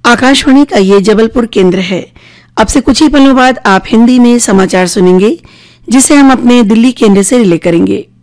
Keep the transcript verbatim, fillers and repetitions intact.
आकाशवाणी का ये जबलपुर केंद्र है। अब से कुछ ही पलों बाद आप हिंदी में समाचार सुनेंगे, जिसे हम अपने दिल्ली केंद्र से रिले करेंगे।